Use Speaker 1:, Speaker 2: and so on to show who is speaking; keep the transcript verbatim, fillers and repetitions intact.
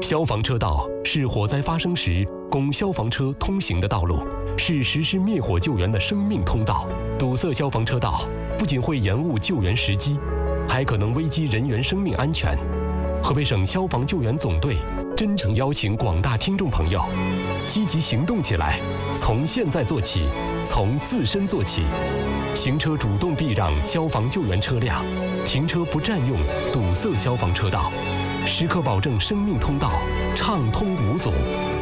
Speaker 1: 消防车道是火灾发生时供消防车通行的道路，是实施灭火救援的生命通道。堵塞消防车道不仅会延误救援时机，还可能危及人员生命安全。河北省消防救援总队真诚邀请广大听众朋友积极行动起来，从现在做起，从自身做起。行车主动避让消防救援车辆，停车不占用堵塞消防车道，时刻保证生命通道畅通无阻。